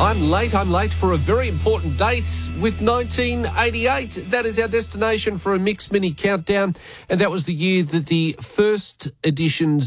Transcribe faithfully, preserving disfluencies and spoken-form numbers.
I'm late. I'm late for a very important date with nineteen eighty-eight. That is our destination for a Mix Mini Countdown. And that was the year that the first editions